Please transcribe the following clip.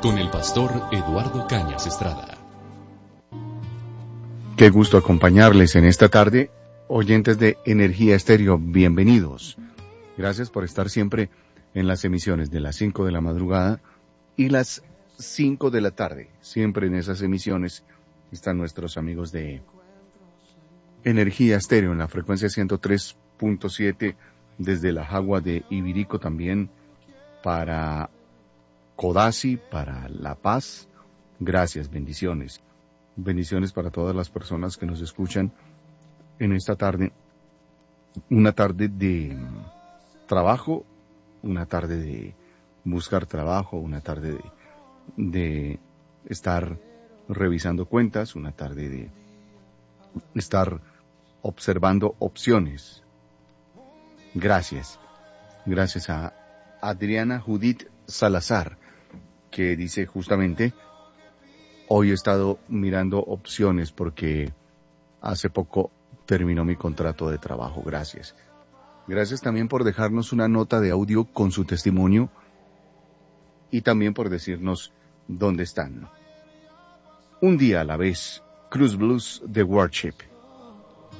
con el pastor Eduardo Cañas Estrada. Qué gusto acompañarles en esta tarde, oyentes de Energía Estéreo, bienvenidos. Gracias por estar siempre en las emisiones de las 5 de la madrugada y las 5 de la tarde. Siempre en esas emisiones están nuestros amigos de Energía Estéreo en la frecuencia 103.7 desde la Jagua de Ibirico, también para Codazzi, para La Paz. Gracias, bendiciones. Bendiciones para todas las personas que nos escuchan en esta tarde. Una tarde de trabajo, una tarde de buscar trabajo, una tarde de estar revisando cuentas, una tarde de estar observando opciones. Gracias. Gracias a Adriana Judith Salazar, que dice justamente: hoy he estado mirando opciones porque hace poco terminó mi contrato de trabajo. Gracias. Gracias también por dejarnos una nota de audio con su testimonio y también por decirnos dónde están. Un día a la vez, Cruz Blues de Worship.